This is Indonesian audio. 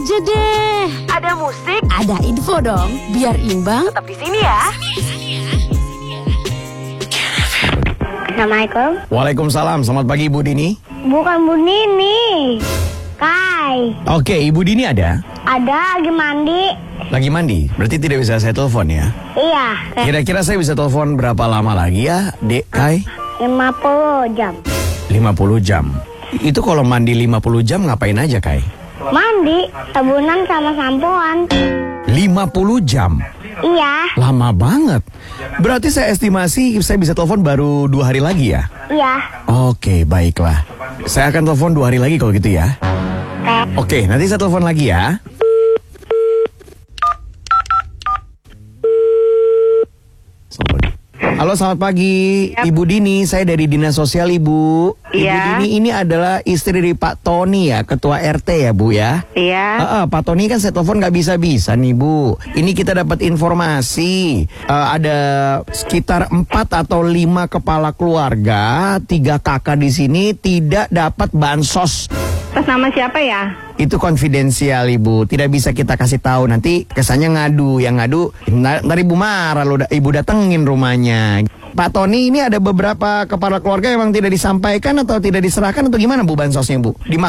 Jedeh. Ada musik, Ada info dong, biar imbang. tetap di sini ya. Assalamualaikum. Waalaikumsalam, selamat pagi Ibu Dini. Bukan Bu Nini. Kai. Oke, Ibu Dini ada? Ada lagi mandi. Lagi mandi, berarti tidak bisa saya telepon ya? Iya. Kira-kira saya bisa telepon berapa lama lagi ya, Dek Kai? 50 jam. 50 jam. Itu kalau mandi 50 jam ngapain aja Kai? Mandi, sabunan sama sampoan. 50 jam? Iya. Lama banget. Berarti saya estimasi saya bisa telepon baru 2 hari lagi ya? Iya. Oke, baiklah. Saya akan telepon 2 hari lagi kalau gitu ya. Oke, nanti saya telepon lagi ya. Halo, selamat pagi. Ibu Dini, saya dari Dinas Sosial Ibu. Ibu Iya. Dini ini adalah istri dari Pak Tony ya, Ketua RT ya Bu ya. Iya. Pak Tony kan saya telepon nggak bisa-bisa nih Bu. Ini kita dapat informasi ada sekitar 4 atau 5 kepala keluarga, 3 kakak di sini tidak dapat bansos. Atas nama siapa ya? Itu konfidensial Ibu, tidak bisa kita kasih tahu. Nanti kesannya ngadu, yang ngadu ntar Ibu marah lo, Ibu datengin rumahnya. Pak Tony, ini ada beberapa kepala keluarga yang memang tidak disampaikan atau tidak diserahkan atau gimana Bu bansosnya Bu?